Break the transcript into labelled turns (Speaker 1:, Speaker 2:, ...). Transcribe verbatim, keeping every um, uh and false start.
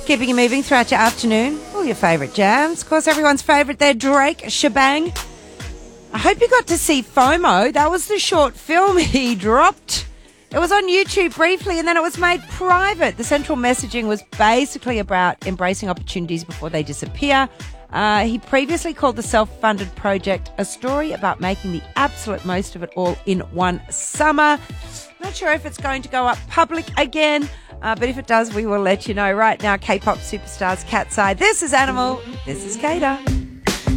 Speaker 1: Keeping you moving throughout your afternoon. All your favourite jams. Of course, everyone's favourite there, Drake, Shebang. I hope you got to see FOMO. That was the short film he dropped. It was on YouTube briefly and then it was made private. The central messaging was basically about embracing opportunities before they disappear. Uh, he previously called the self-funded project a story about making the absolute most of it all in one summer. Not sure if it's going to go up public again, uh, but if it does, we will let you know. Right now, K-pop superstars Cat's Eye. This is Animal. This is Kater.